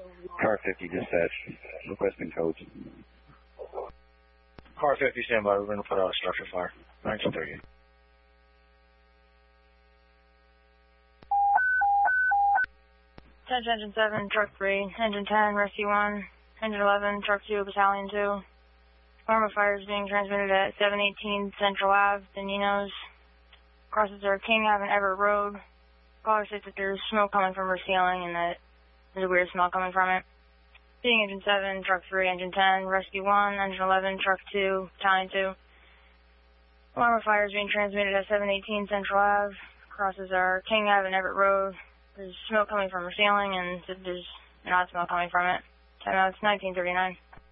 Car 50 dispatch, requesting codes. Car 50, stand by. We're going to put out a structure fire. 1930. Engine 7, Truck 3, Engine 10, Rescue 1, Engine 11, Truck 2, Battalion 2. Alarm of fire is being transmitted at 718 Central Ave, Daninos. Crosses are King Ave and Everett Road. Caller states that there's smoke coming from her ceiling and that there's a weird smell coming from it. Seeing Engine 7, Truck 3, Engine 10, Rescue 1, Engine 11, Truck 2, Battalion 2. Alarm of fire is being transmitted at 718 Central Ave. Crosses are King Ave and Everett Road. There's smoke coming from her ceiling and there's not smoke coming from it. Time out, it's 1939.